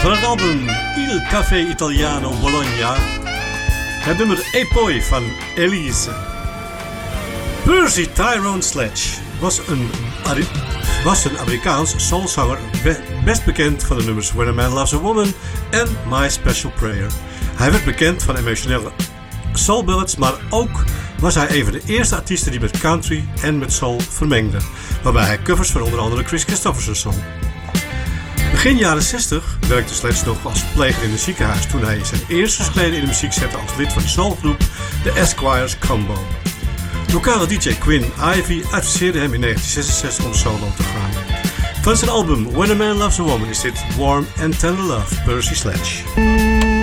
Van het album Il Caffè Italiano Bologna, het nummer E Poi van Elise. Percy Tyrone Sledge was een Amerikaans soulzanger, best bekend van de nummers When a Man Loves a Woman en My Special Prayer. Hij werd bekend van emotionele soulballads, maar ook was hij een van de eerste artiesten die met country en met soul vermengde, waarbij hij covers van onder andere Chris Christofferson zong. Begin jaren 60 werkte Sledge nog als verpleger in een ziekenhuis toen hij zijn eerste schreden in de muziek zette als lid van de soulgroep The Esquires Combo. Lokale DJ Quinn Ivy adviseerde hem in 1966 om solo te gaan. Van zijn album When a Man Loves a Woman is dit Warm and Tender Love, Percy Sledge.